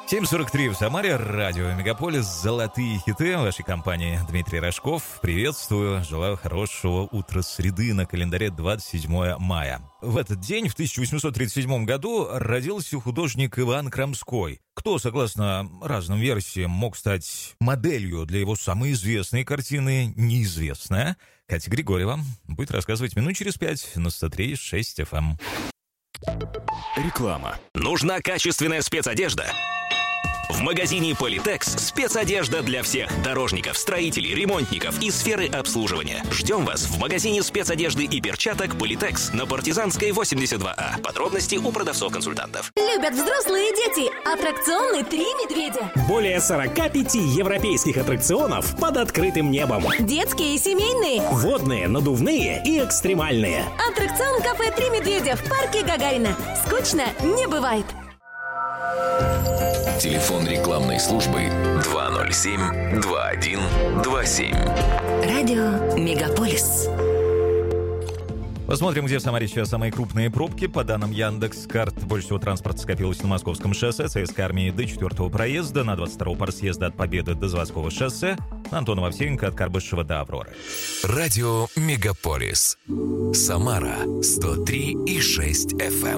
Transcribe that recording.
7:43 в Самаре, радио Мегаполис, золотые хиты вашей компании. Дмитрий Рожков, приветствую, желаю хорошего утра среды на календаре 27 мая. В этот день, в 1837 году, родился художник Иван Крамской. Кто, согласно разным версиям, мог стать моделью для его самой известной картины, неизвестная. Катя Григорьева будет рассказывать минут через 5 на 103.6 FM. Реклама. Нужна качественная спецодежда? В магазине Политекс спецодежда для всех дорожников, строителей, ремонтников и сферы обслуживания. Ждем вас в магазине спецодежды и перчаток Политекс на Партизанской 82А. Подробности у продавцов-консультантов. Любят взрослые и дети. Аттракционы «Три медведя». Более 45 европейских аттракционов под открытым небом. Детские и семейные. Водные, надувные и экстремальные. Аттракцион кафе «Три медведя» в парке Гагарина. Скучно не бывает. Телефон рекламной службы 207-2127. Радио Мегаполис. Посмотрим, где в Самаре сейчас самые крупные пробки. По данным Яндекс.Карт, больше всего транспорта скопилось на Московском шоссе, ЦСКА Армии до 4-го проезда, на 22-го парсъезда от Победы до Заводского шоссе, на Антонова Овсеенко от Карбышева до Авроры. Радио Мегаполис. Самара 103,6 FM.